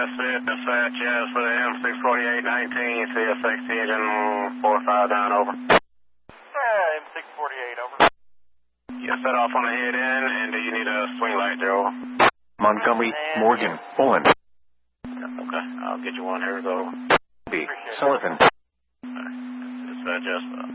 Dispatch, yes, for the M64819, CSX engine 45 down, over. M648, over. You set off on the head end, and do you need a swing light there, over? Montgomery, Morgan, Poland. Okay, I'll get you one here, go. B. Sullivan. Dispatch, yes,